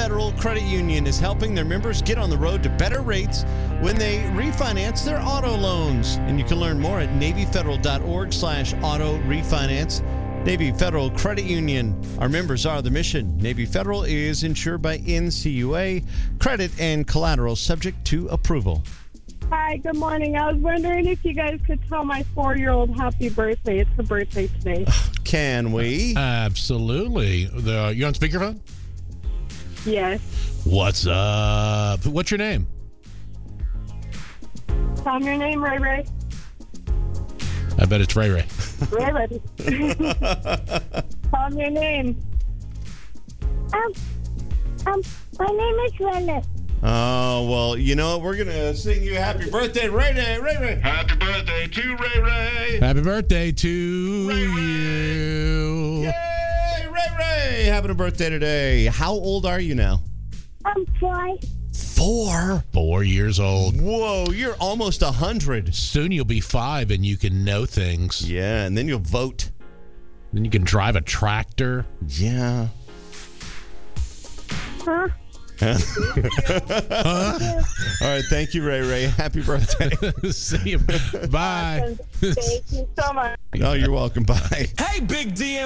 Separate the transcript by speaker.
Speaker 1: Federal Credit Union is helping their members get on the road to better rates when they refinance their auto loans. And you can learn more at NavyFederal.org/auto refinance. Navy Federal Credit Union. Our members are the mission. Navy Federal is insured by NCUA. Credit and collateral subject to approval.
Speaker 2: Hi, good morning. I was wondering if you guys could tell my 4-year-old happy birthday. It's her birthday today.
Speaker 1: Can we?
Speaker 3: Absolutely. You on speakerphone?
Speaker 2: Yes.
Speaker 3: What's up? What's your name?
Speaker 2: Tell me your name, Ray Ray.
Speaker 3: I bet it's Ray Ray.
Speaker 2: Ray Ray. Tell me your name.
Speaker 4: My name is Renner.
Speaker 1: Oh, well, you know what? We're going to sing you happy birthday, Ray Ray. Ray Ray.
Speaker 5: Happy birthday to Ray Ray.
Speaker 3: Happy birthday to you.
Speaker 1: Yay, Ray Ray. Having a birthday today. How old are you now?
Speaker 4: I'm 4.
Speaker 1: 4?
Speaker 3: 4 years old.
Speaker 1: Whoa, you're almost 100.
Speaker 3: Soon you'll be 5 and you can know things.
Speaker 1: Yeah, and then you'll vote.
Speaker 3: Then you can drive a tractor.
Speaker 1: Yeah.
Speaker 4: Huh?
Speaker 1: All right, thank you, Ray Ray. Happy birthday.
Speaker 3: See you. Bye.
Speaker 2: Thank you so much.
Speaker 1: Oh, you're welcome. Bye.
Speaker 6: Hey, Big DM.